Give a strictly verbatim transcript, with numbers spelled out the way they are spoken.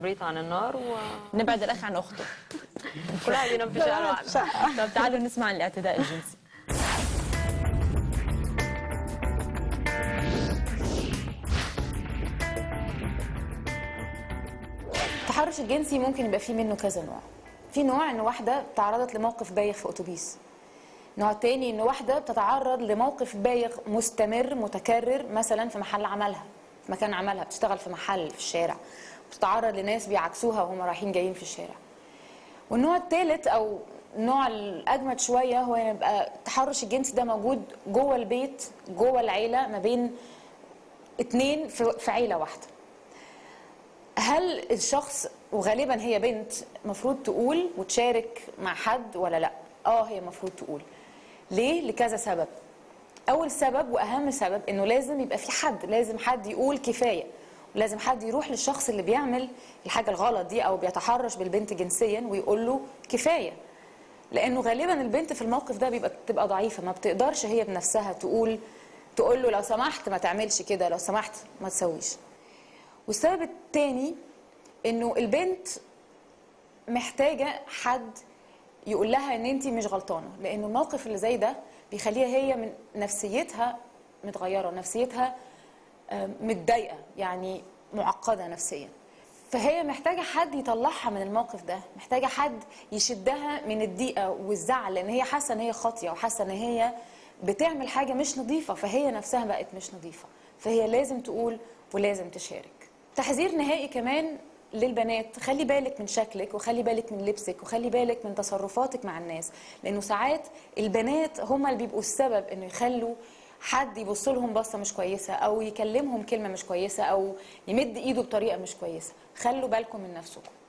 بريت عن النار و نبعد الاخ عن اخته. كل واحد ينام في شقه لوحده. طب تعالوا نسمع عن الاعتداء الجنسي. التحرش الجنسي ممكن يبقى فيه منه كذا نوع. في نوع ان واحده تعرضت لموقف بايخ في اتوبيس. نوع تاني ان واحده بتتعرض لموقف بايخ مستمر متكرر، مثلا في محل عملها، في مكان عملها، بتشتغل في محل في الشارع، بتتعرض لناس بيعكسوها وهم رايحين جايين في الشارع. والنوع الثالث او النوع الاجمد شويه هو يبقى التحرش الجنسي ده موجود جوه البيت، جوه العيله، ما بين اتنين في عيله واحده. هل الشخص، وغالبا هي بنت، المفروض تقول وتشارك مع حد ولا لا؟ اه هي المفروض تقول. ليه؟ لكذا سبب. اول سبب واهم سبب انه لازم يبقى في حد، لازم حد يقول كفايه، ولازم حد يروح للشخص اللي بيعمل الحاجه الغلط دي او بيتحرش بالبنت جنسيا ويقول له كفايه. لانه غالبا البنت في الموقف ده بيبقى بتبقى ضعيفه، ما بتقدرش هي بنفسها تقول تقول له لو سمحت ما تعملش كده، لو سمحت ما تسويش. والسبب الثاني انه البنت محتاجه حد يقول لها ان انت مش غلطانه، لانه الموقف اللي زي ده بيخليها هي من نفسيتها متغيره، نفسيتها متضايقه، يعني معقده نفسيا. فهي محتاجه حد يطلعها من الموقف ده، محتاجه حد يشدها من الضيقه والزعل، لان هي حاسه ان هي خاطيه وحاسه ان هي بتعمل حاجه مش نظيفه، فهي نفسها بقت مش نظيفه، فهي لازم تقول ولازم تشارك. تحذير نهائي كمان للبنات، خلي بالك من شكلك وخلي بالك من لبسك وخلي بالك من تصرفاتك مع الناس، لانه ساعات البنات هم اللي بيبقوا السبب انه يخلوا حد يبص لهم بصه مش كويسه او يكلمهم كلمه مش كويسه او يمد ايده بطريقه مش كويسه. خلوا بالكم من نفسكم.